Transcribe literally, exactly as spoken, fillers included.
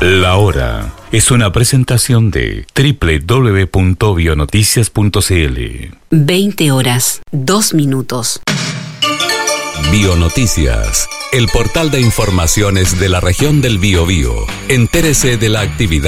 La Hora es una presentación de doble u doble u doble u punto bionoticias punto c l. veinte horas, dos minutos. Bionoticias, el portal de informaciones de la región del Biobío. Entérese de la actividad